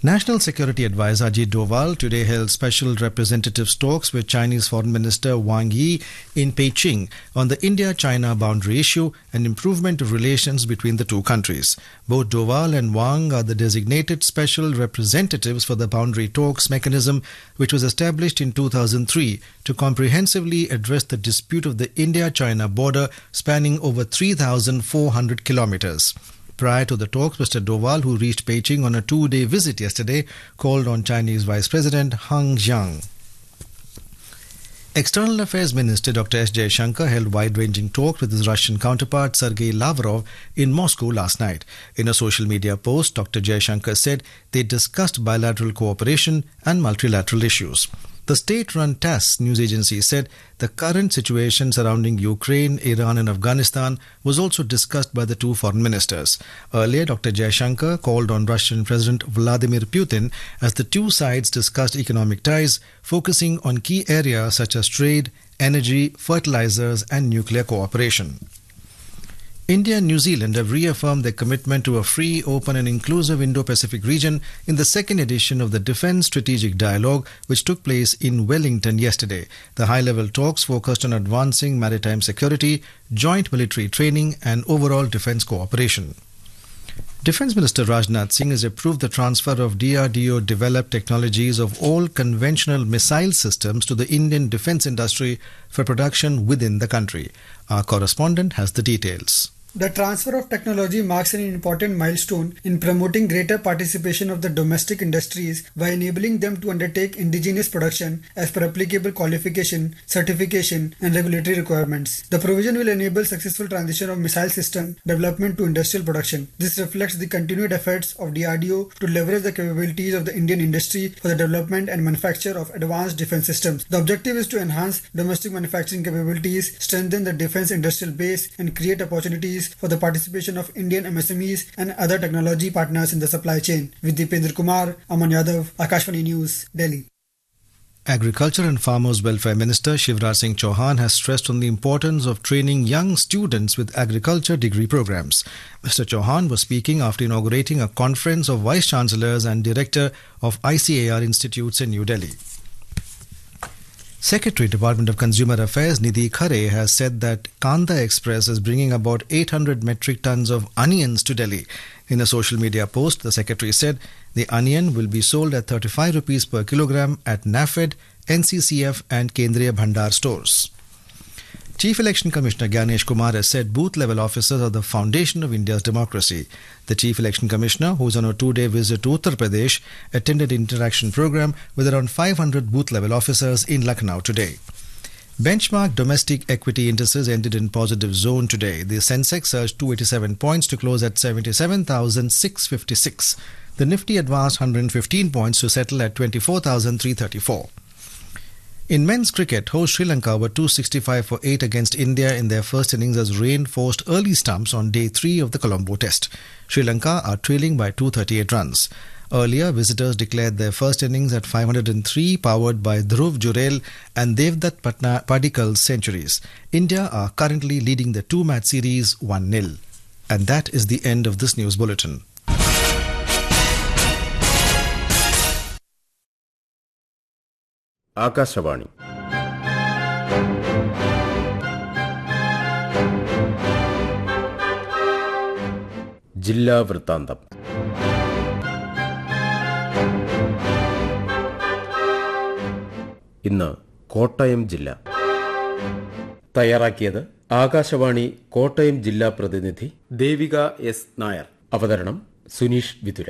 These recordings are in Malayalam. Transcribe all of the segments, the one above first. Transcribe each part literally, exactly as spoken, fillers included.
National Security Advisor Ajit Doval today held special representative talks with Chinese Foreign Minister Wang Yi in Beijing on the India-China boundary issue and improvement of relations between the two countries. Both Doval and Wang are the designated special representatives for the boundary talks mechanism, which was established in two thousand three to comprehensively address the dispute of the India-China border spanning over three thousand four hundred kilometers. Prior to the talks, Mister Doval, who reached Beijing on a two-day visit yesterday, called on Chinese Vice President Hang Jiang. External Affairs Minister Doctor S. Jaishankar held wide-ranging talks with his Russian counterpart Sergei Lavrov in Moscow last night. In a social media post, Doctor Jaishankar said they discussed bilateral cooperation and multilateral issues. The state-run TASS news agency said the current situation surrounding Ukraine, Iran and Afghanistan was also discussed by the two foreign ministers. Earlier, Doctor Jaishankar called on Russian President Vladimir Putin as the two sides discussed economic ties, focusing on key areas such as trade, energy, fertilizers and nuclear cooperation. India and New Zealand have reaffirmed their commitment to a free, open and inclusive Indo-Pacific region in the second edition of the Defence Strategic Dialogue, which took place in Wellington yesterday. The high-level talks focused on advancing maritime security, joint military training and overall defence cooperation. Defence Minister Rajnath Singh has approved the transfer of D R D O-developed technologies of all conventional missile systems to the Indian defence industry for production within the country. Our correspondent has the details. The transfer of technology marks an important milestone in promoting greater participation of the domestic industries by enabling them to undertake indigenous production as per applicable qualification, certification and regulatory requirements. The provision will enable successful transition of missile system development to industrial production. This reflects the continued efforts of D R D O to leverage the capabilities of the Indian industry for the development and manufacture of advanced defense systems. The objective is to enhance domestic manufacturing capabilities, strengthen the defense industrial base and create opportunities for the participation of Indian M S M Es and other technology partners in the supply chain. With Deependra Kumar, Aman Yadav, Akashvani News, Delhi. Agriculture and Farmers Welfare Minister Shivraj Singh Chauhan has stressed on the importance of training young students with agriculture degree programs. Mister Chauhan was speaking after inaugurating a conference of Vice Chancellors and Director of I C A R institutes in New Delhi. Secretary, Department of Consumer Affairs Nidhi Khare has said that Kanda Express is bringing about eight hundred metric tons of onions to Delhi. In a social media post, the Secretary said the onion will be sold at thirty-five rupees per kilogram at NAFED, N C C F and Kendriya Bhandar stores. Chief Election Commissioner Gyanesh Kumar has said booth-level officers are the foundation of India's democracy. The Chief Election Commissioner, who is on a two-day visit to Uttar Pradesh, attended an interaction program with around five hundred booth-level officers in Lucknow today. Benchmark domestic equity indices ended in positive zone today. The Sensex surged two hundred eighty-seven points to close at seventy-seven thousand six hundred fifty-six. The Nifty advanced one hundred fifteen points to settle at twenty-four thousand three hundred thirty-four. In men's cricket, host Sri Lanka were two hundred sixty-five for eight against India in their first innings as rain forced early stumps on day three of the Colombo Test. Sri Lanka are trailing by two hundred thirty-eight runs. Earlier, visitors declared their first innings at five hundred three, powered by Dhruv Jurel and Devdutt Padikal's centuries. India are currently leading the two-match series one nil. And that is the end of this news bulletin. Akashvani ജില്ലാ വൃത്താന്തം. ഇന്ന് കോട്ടയം ജില്ല. തയ്യാറാക്കിയത് ആകാശവാണി കോട്ടയം ജില്ലാ പ്രതിനിധി ദേവിക എസ് നായർ. അവതരണം സുനീഷ് വിതുര.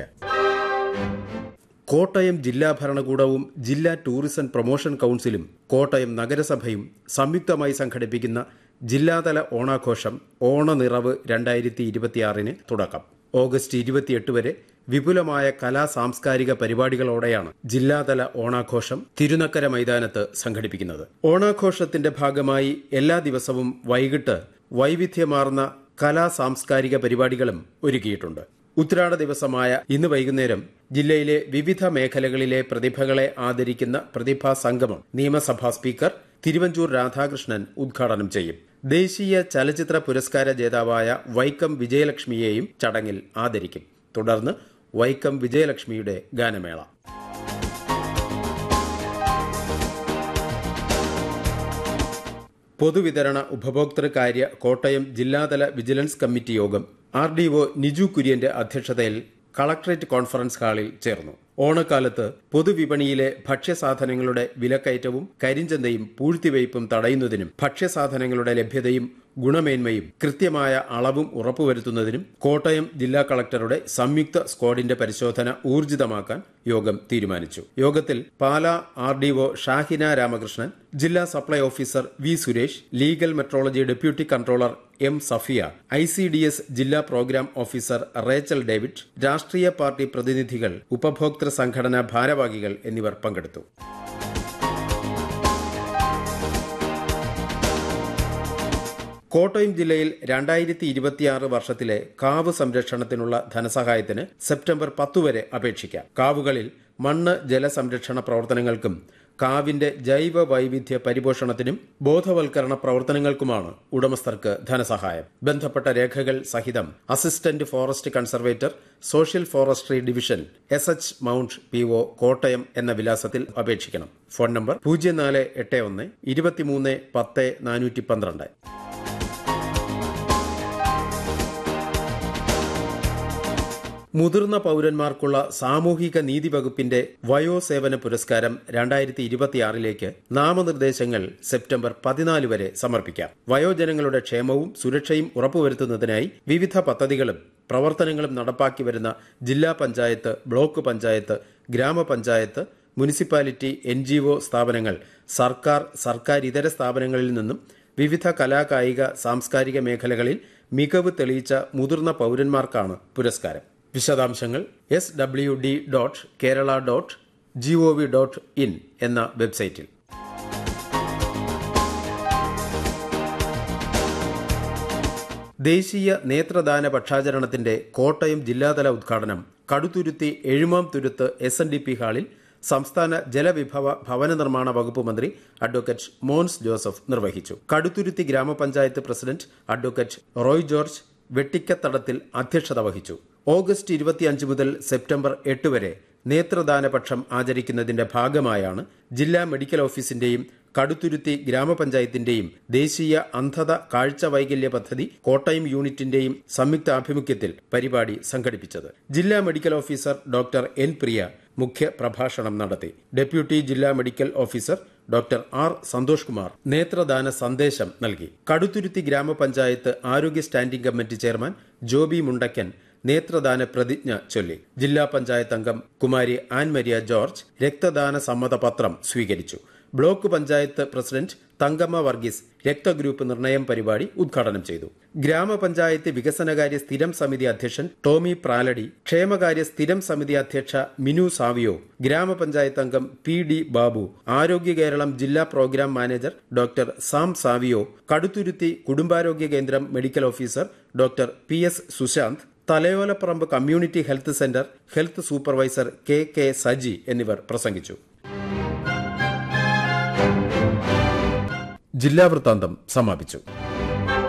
കോട്ടയം ജില്ലാ ഭരണകൂടവും ജില്ലാ ടൂറിസം പ്രൊമോഷൻ കൗൺസിലും കോട്ടയം നഗരസഭയും സംയുക്തമായി സംഘടിപ്പിക്കുന്ന ജില്ലാതല ഓണാഘോഷം ഓണനിറവ് രണ്ടായിരത്തി ഇരുപത്തിയാറിന് തുടക്കം. ഓഗസ്റ്റ് ഇരുപത്തിയെട്ട് വരെ വിപുലമായ കലാ സാംസ്കാരിക പരിപാടികളോടെയാണ് ജില്ലാതല ഓണാഘോഷം തിരുനക്കര മൈതാനത്ത് സംഘടിപ്പിക്കുന്നത്. ഓണാഘോഷത്തിന്റെ ഭാഗമായി എല്ലാ ദിവസവും വൈകിട്ട് വൈവിധ്യമാർന്ന കലാ സാംസ്കാരിക പരിപാടികളും ഒരുക്കിയിട്ടുണ്ട്. ഉത്രാട ദിവസമായ ഇന്ന് വൈകുന്നേരം ജില്ലയിലെ വിവിധ മേഖലകളിലെ പ്രതിഭകളെ ആദരിക്കുന്ന പ്രതിഭാ സംഗമം നിയമസഭാ സ്പീക്കർ തിരുവഞ്ചൂർ രാധാകൃഷ്ണൻ ഉദ്ഘാടനം ചെയ്യും. ദേശീയ ചലച്ചിത്ര പുരസ്കാര ജേതാവായ വൈക്കം വിജയലക്ഷ്മിയെയും ചടങ്ങിൽ ആദരിക്കും. തുടർന്ന് വൈക്കം വിജയലക്ഷ്മിയുടെ ഗാനമേള. പൊതുവിതരണ ഉപഭോക്തൃകാര്യ കോട്ടയം ജില്ലാതല വിജിലൻസ് കമ്മിറ്റി യോഗം ആർ ഡി ഒ നിജു കുര്യന്റെ അധ്യക്ഷതയിൽ കളക്ടറേറ്റ് കോൺഫറൻസ് ഹാളിൽ ചേർന്നു. ഓണക്കാലത്ത് പൊതുവിപണിയിലെ ഭക്ഷ്യസാധനങ്ങളുടെ വിലക്കയറ്റവും കരിഞ്ചന്തയും പൂഴ്ത്തിവയ്പും തടയുന്നതിനും ഭക്ഷ്യസാധനങ്ങളുടെ ലഭ്യതയും ഗുണമേന്മയും കൃത്യമായ അളവും ഉറപ്പുവരുത്തുന്നതിനും കോട്ടയം ജില്ലാ കളക്ടറുടെ സംയുക്ത സ്ക്വാഡിന്റെ പരിശോധന ഊർജിതമാക്കാൻ യോഗം തീരുമാനിച്ചു. യോഗത്തിൽ Pala R D O Shahina Ramakrishnan, ജില്ലാ supply officer V Suresh, legal metrology deputy controller M Safiya, I C D S ജില്ലാ പ്രോഗ്രാം ഓഫീസർ റേച്ചൽ ഡേവിഡ്, രാഷ്ട്രീയ പാർട്ടി പ്രതിനിധികൾ, ഉപഭോക്തൃ സംഘടനാ ഭാരവാഹികൾ എന്നിവർ പങ്കെടുത്തു. കോട്ടയം ജില്ലയിൽ രണ്ടായിരത്തി ഇരുപത്തിയാറ് വർഷത്തിലെ കാവ് സംരക്ഷണത്തിനുള്ള ധനസഹായത്തിന് സെപ്റ്റംബർ പത്ത് വരെ അപേക്ഷിക്കാം. കാവുകളിൽ മണ്ണ് ജലസംരക്ഷണ പ്രവർത്തനങ്ങൾക്കും കാവിന്റെ ജൈവ വൈവിധ്യ പരിപോഷണത്തിനും ബോധവൽക്കരണ പ്രവർത്തനങ്ങൾക്കുമാണ് ഉടമസ്ഥർക്ക് ധനസഹായം. ബന്ധപ്പെട്ട രേഖകൾ സഹിതം assistant forest conservator, social forestry division, S H mount P O Kottayam എന്ന വിലാസത്തിൽ അപേക്ഷിക്കണം. ഫോൺ നമ്പർ പൂജ്യം നാല് എട്ട് ഒന്ന് ഇരുപത്തിമൂന്ന് പത്ത് നാനൂറ്റി പന്ത്രണ്ട്. മുതിർന്ന പൌരന്മാർക്കുള്ള സാമൂഹിക നീതി വകുപ്പിന്റെ വയോസേവന പുരസ്കാരം രണ്ടായിരത്തി ഇരുപത്തിയാറിലേക്ക് നാമനിർദ്ദേശങ്ങൾ സെപ്റ്റംബർ പതിനാല് വരെ സമർപ്പിക്കാം. വയോജനങ്ങളുടെ ക്ഷേമവും സുരക്ഷയും ഉറപ്പുവരുത്തുന്നതിനായി വിവിധ പദ്ധതികളും പ്രവർത്തനങ്ങളും നടപ്പാക്കി വരുന്ന ജില്ലാ പഞ്ചായത്ത്, ബ്ലോക്ക് പഞ്ചായത്ത്, ഗ്രാമപഞ്ചായത്ത്, മുനിസിപ്പാലിറ്റി, എൻ ജി ഒ സ്ഥാപനങ്ങൾ, സർക്കാർ, സർക്കാർ ഇതര സ്ഥാപനങ്ങളിൽ നിന്നും വിവിധ കലാകായിക സാംസ്കാരിക മേഖലകളിൽ മികവ് തെളിയിച്ച മുതിർന്ന പൌരന്മാർക്കാണ് പുരസ്കാരം. വിശദാംശങ്ങൾ S W D dot Kerala dot G O V dot in എന്ന വെബ്സൈറ്റിൽ. ദേശീയ നേത്രദാന പക്ഷാചരണത്തിന്റെ കോട്ടയം ജില്ലാതല ഉദ്ഘാടനം കടുത്തുരുത്തി എഴുമാം തുരുത്ത് എസ് എൻ ഡി പി ഹാളിൽ സംസ്ഥാന ജലവിഭവ ഭവന നിർമ്മാണ വകുപ്പ് മന്ത്രി അഡ്വക്കേറ്റ് മോൻസ് ജോസഫ് നിർവഹിച്ചു. കടുത്തുരുത്തി ഗ്രാമപഞ്ചായത്ത് പ്രസിഡന്റ് അഡ്വക്കേറ്റ് റോയ് ജോർജ് വെട്ടിക്കത്തടത്തിൽ അധ്യക്ഷത വഹിച്ചു. ഓഗസ്റ്റ് ഇരുപത്തിയഞ്ച് മുതൽ സെപ്റ്റംബർ എട്ട് വരെ നേത്രദാനപക്ഷം ആചരിക്കുന്നതിന്റെ ഭാഗമായാണ് ജില്ലാ മെഡിക്കൽ ഓഫീസിന്റെയും കടുത്തുരുത്തി ഗ്രാമപഞ്ചായത്തിന്റെയും ദേശീയ അന്ധത കാഴ്ച വൈകല്യ പദ്ധതി കോട്ടയം യൂണിറ്റിന്റെയും സംയുക്താഭിമുഖ്യത്തിൽ പരിപാടി സംഘടിപ്പിച്ചത്. ജില്ലാ മെഡിക്കൽ ഓഫീസർ ഡോക്ടർ എൻ പ്രിയ മുഖ്യ പ്രഭാഷണം നടത്തി. ഡെപ്യൂട്ടി ജില്ലാ medical officer doctor R Santhosh Kumar നേത്രദാന സന്ദേശം നൽകി. കടുത്തുരുത്തി ഗ്രാമപഞ്ചായത്ത് ആരോഗ്യ standing committee chairman Joby Mundakkan നേത്രദാന പ്രതിജ്ഞ ചൊല്ലി. ജില്ലാ പഞ്ചായത്ത് അംഗം കുമാരി ആൻമരിയ ജോർജ് രക്തദാന സമ്മതപത്രം സ്വീകരിച്ചു. ബ്ലോക്ക് പഞ്ചായത്ത് പ്രസിഡന്റ് തങ്കമ്മ വർഗീസ് രക്തഗ്രൂപ്പ് നിർണയം പരിപാടി ഉദ്ഘാടനം ചെയ്തു. ഗ്രാമപഞ്ചായത്ത് വികസനകാര്യ സ്ഥിരം സമിതി അധ്യക്ഷൻ ടോമി പ്രാലടി, ക്ഷേമകാര്യ സ്ഥിരം സമിതി അധ്യക്ഷ മിനു സാവിയോ, ഗ്രാമപഞ്ചായത്ത് അംഗം പി ഡി ബാബു, ആരോഗ്യ കേരളം ജില്ലാ programme manager doctor Sam Savio, Kaduthuruthy കുടുംബാരോഗ്യ കേന്ദ്രം medical officer doctor P S Sushant, Thalayolaparambu community health centre health supervisor K K Saji എന്നിവർ പ്രസംഗിച്ചു. ജില്ലാ വൃത്താന്തം സമാപിച്ചു.